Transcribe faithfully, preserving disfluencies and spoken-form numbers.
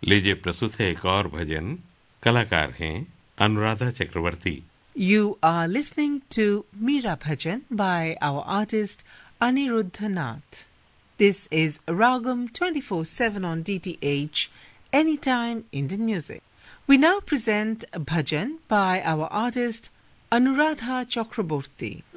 लीजिए प्रस्तुत है एक और भजन। कलाकार हैं अनुराधा चक्रवर्ती। You are listening to Meera Bhajan by our artist Aniruddha Nath. This is Ragam twenty-four seven on D T H, Anytime Indian Music. We now present a bhajan by our artist Anuradha Chakraborty.